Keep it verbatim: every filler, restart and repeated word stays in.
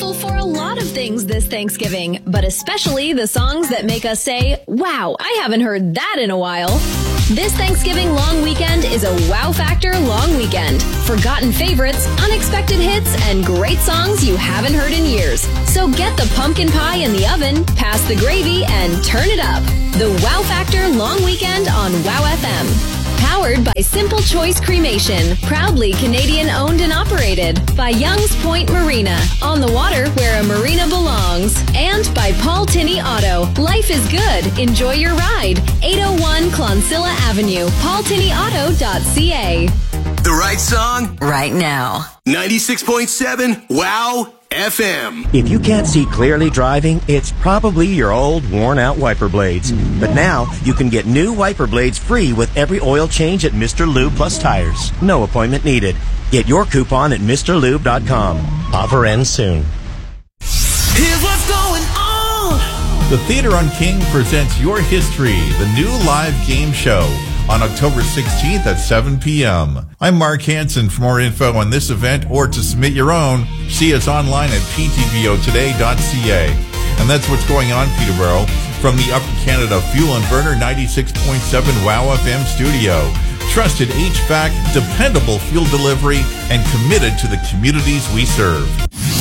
thankful for a lot of things this Thanksgiving, but especially the songs that make us say, wow, I haven't heard that in a while. This Thanksgiving long weekend is a Wow Factor long weekend. Forgotten favorites, unexpected hits, and great songs you haven't heard in years. So get the pumpkin pie in the oven, pass the gravy, and turn it up. The Wow Factor long weekend on Wow F M. Powered by Simple Choice Cremation, proudly Canadian owned and operated. By Young's Point Marina, on the water where a marina belongs. And by Paul Tinney Auto, life is good, enjoy your ride. eight oh one Clonsilla Avenue, paul tinney auto dot c a. The right song? Right now. ninety-six point seven Wow F M. If you can't see clearly driving, it's probably your old, worn-out wiper blades. But now, you can get new wiper blades free with every oil change at Mister Lube Plus Tires. No appointment needed. Get your coupon at Mr Lube dot com. Offer ends soon. Here's what's going on. The Theater on King presents Your History, the new live game show, on October sixteenth at seven p.m. I'm Mark Hansen. For more info on this event or to submit your own, see us online at p t v o today dot c a. And that's what's going on, Peterborough, from the Upper Canada Fuel and Burner ninety-six point seven Wow F M studio. Trusted H V A C, dependable fuel delivery, and committed to the communities we serve.